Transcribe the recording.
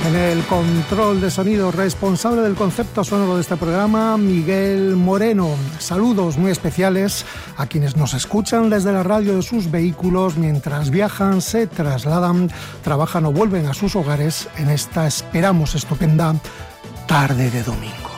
En el control de sonido, responsable del concepto sonoro de este programa, Miguel Moreno. Saludos muy especiales a quienes nos escuchan desde la radio de sus vehículos mientras viajan, se trasladan, trabajan o vuelven a sus hogares en esta, esperamos, estupenda tarde de domingo.